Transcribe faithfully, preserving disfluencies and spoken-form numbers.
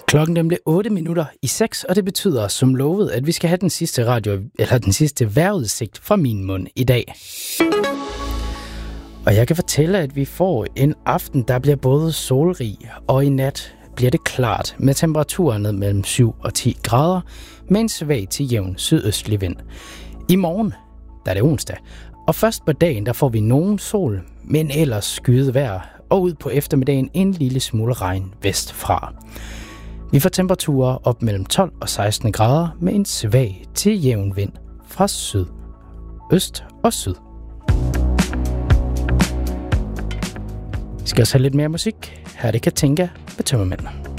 Klokken den blev otte minutter i seks, og det betyder som lovet, at vi skal have den sidste radio, eller den sidste vejrudsigt fra min mund i dag. Og jeg kan fortælle, at vi får en aften, der bliver både solrig, og i nat bliver det klart med temperaturer ned mellem syv og ti grader, med en svag til jævn sydøstlig vind. I morgen, der er det onsdag, og først på dagen, der får vi nogen sol, men ellers skyet vejr, og ud på eftermiddagen en lille smule regn vestfra. Vi får temperaturer op mellem tolv og seksten grader med en svag til jævn vind fra syd, øst og syd. Vi skal også have lidt mere musik. Her er det Katinka med Tømmermænd.